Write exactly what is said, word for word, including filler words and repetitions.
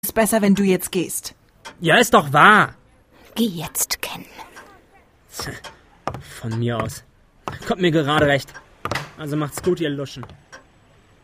ist besser, wenn du jetzt gehst. Ja, ist doch wahr. Geh jetzt, Ken. Von mir aus. Kommt mir gerade recht. Also macht's gut, ihr Luschen.